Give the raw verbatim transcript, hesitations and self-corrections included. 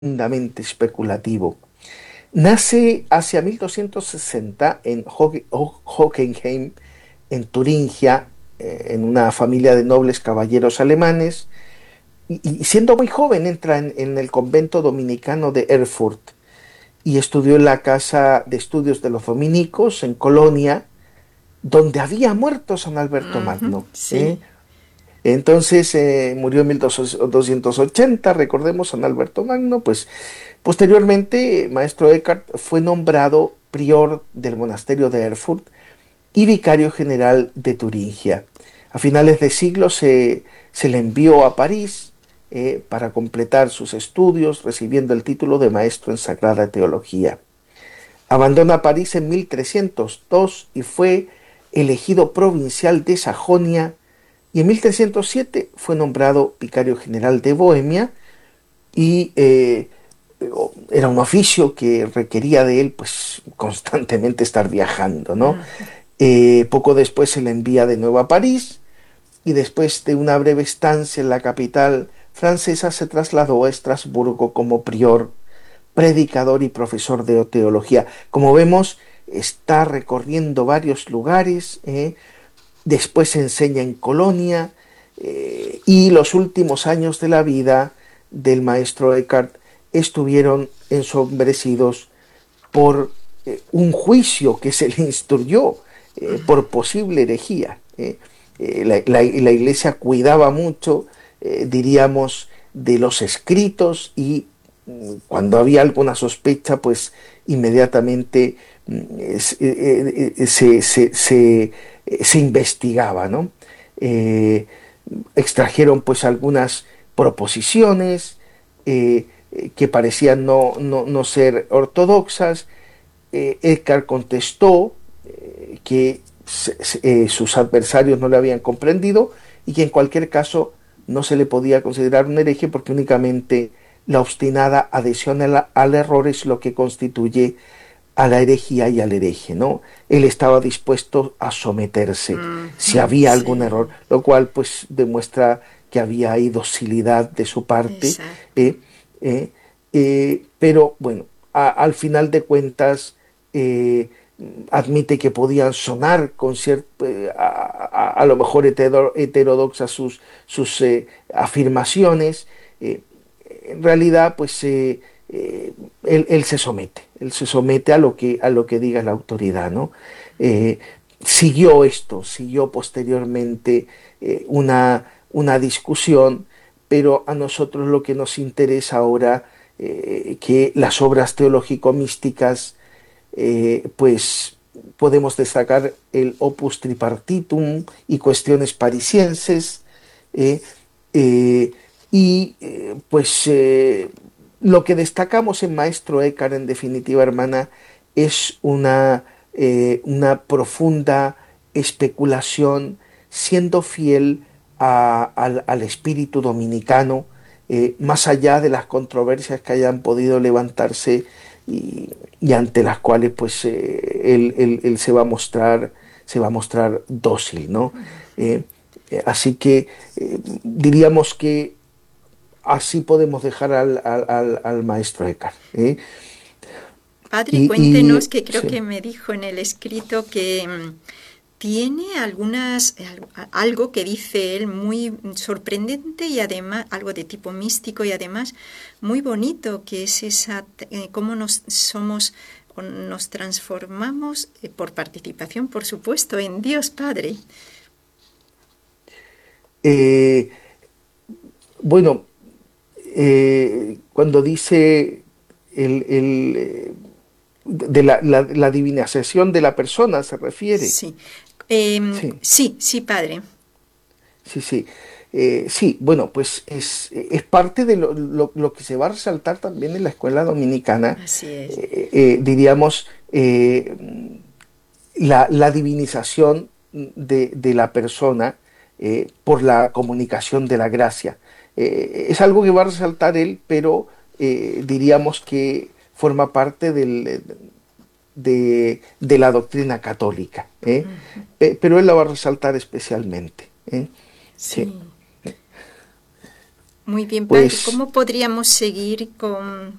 tremendamente especulativo. Nace hacia mil doscientos sesenta en Hoge- Ho- Hockenheim, en Turingia, eh, en una familia de nobles caballeros alemanes, y, y siendo muy joven entra en, en el convento dominicano de Erfurt y estudió en la casa de estudios de los dominicos en Colonia, donde había muerto San Alberto Ujú, Magno. ¿eh? sí. Entonces eh, murió en mil doscientos ochenta, recordemos, San Alberto Magno. Pues posteriormente, maestro Eckhart fue nombrado prior del monasterio de Erfurt y vicario general de Turingia. A finales de siglo se, se le envió a París eh, para completar sus estudios, recibiendo el título de maestro en Sagrada Teología. Abandona París en mil trescientos dos y fue elegido provincial de Sajonia, y en mil trescientos siete fue nombrado vicario general de Bohemia, y eh, era un oficio que requería de él pues constantemente estar viajando, ¿no? Ujú. Eh, poco después se le envía de nuevo a París, y después de una breve estancia en la capital francesa se trasladó a Estrasburgo como prior, predicador y profesor de teología. Como vemos, está recorriendo varios lugares, ¿eh? Después enseña en Colonia, eh, y los últimos años de la vida del maestro Eckhart estuvieron ensombrecidos por eh, un juicio que se le instruyó eh, por posible herejía. Eh. Eh, la, la, la, Iglesia cuidaba mucho, eh, diríamos, de los escritos, y mm, cuando había alguna sospecha, pues inmediatamente mm, es, eh, eh, se, se, se, eh, se investigaba, ¿no? Eh, Extrajeron pues algunas proposiciones eh, eh, que parecían no, no, no ser ortodoxas. eh, Edgar contestó eh, que se, se, eh, sus adversarios no le habían comprendido, y que en cualquier caso no se le podía considerar un hereje porque únicamente la obstinada adhesión al, al error es lo que constituye a la herejía y al hereje, ¿no? Él estaba dispuesto a someterse si Ujú, había algún error, sí, lo cual pues demuestra que había ahí docilidad de su parte, exacto. eh, eh, eh, pero bueno, a, al final de cuentas eh, admite que podían sonar con cierto, eh, a, a, a, lo mejor hetero, heterodoxas sus, sus eh, afirmaciones. Eh, en realidad, pues eh, eh, él, él, se somete, él se somete a lo que, a lo que diga la autoridad, ¿no? Eh, siguió esto, siguió posteriormente eh, una, una discusión, pero a nosotros lo que nos interesa ahora, eh, que las obras teológico-místicas, eh, pues podemos destacar el Opus Tripartitum y Cuestiones Parisienses, eh, eh, y eh, pues eh, lo que destacamos en Maestro Eckhart, en definitiva, hermana, es una, eh, una profunda especulación, siendo fiel a- al, al espíritu dominicano, eh, más allá de las controversias que hayan podido levantarse, y, y ante las cuales pues eh, él, él- él se va a mostrar, se va a mostrar dócil, ¿no? Eh, eh, así que eh, diríamos que así podemos dejar al, al- al- al maestro Eckhart, ¿eh? Padre, Y, cuéntenos, y que creo sí. que me dijo en el escrito que mm, tiene algunas, al- algo que dice él muy sorprendente y además algo de tipo místico y además muy bonito, que es esa, eh, cómo nos somos o nos transformamos eh, por participación, por supuesto, en Dios Padre. Eh, bueno, eh, cuando dice el, el, eh, de la, la, la divinización de la persona, se refiere. Sí. Em, Sí. sí, sí, Padre. Sí, sí. Eh, sí, bueno, pues es, es parte de lo, lo- lo que se va a resaltar también en la escuela dominicana, Así es. eh, eh, diríamos, eh, la, la divinización de, de la persona eh, por la comunicación de la gracia. Eh, es algo que va a resaltar él, pero eh, diríamos que forma parte del, de, de la doctrina católica, ¿eh? Pe- pero él la va a resaltar especialmente, ¿eh? Sí. Sí. Muy bien, padre. Pues ¿Cómo podríamos seguir con,